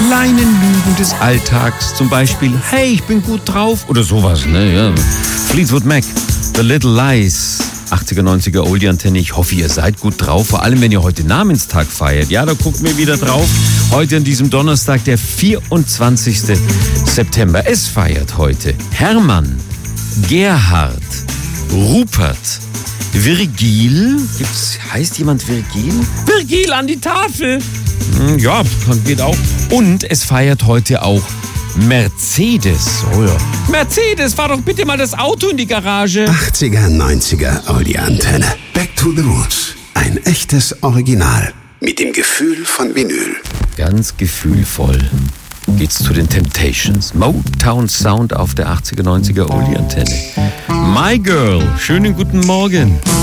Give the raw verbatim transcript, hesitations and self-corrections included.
kleinen Lügen des Alltags. Zum Beispiel, hey, ich bin gut drauf oder sowas. Ne? Ja. Fleetwood Mac, The Little Lies. achtziger, neunziger Oldie-Antenne. Ich hoffe, ihr seid gut drauf. Vor allem, wenn ihr heute Namenstag feiert. Ja, da gucken wir wieder drauf. Heute an diesem Donnerstag, der vierundzwanzigster September. Es feiert heute Hermann, Gerhard, Rupert, Virgil. Gibt's, heißt jemand Virgil? Virgil an die Tafel. Hm, ja, geht auch. Und es feiert heute auch Mercedes. Oh ja. Mercedes, fahr doch bitte mal das Auto in die Garage. achtziger, neunziger Audi-Antenne. Back to the Roots. Ein echtes Original. Mit dem Gefühl von Vinyl. Ganz gefühlvoll geht's zu den Temptations. Motown Sound auf der achtziger, neunziger Audi-Antenne. My Girl, schönen guten Morgen.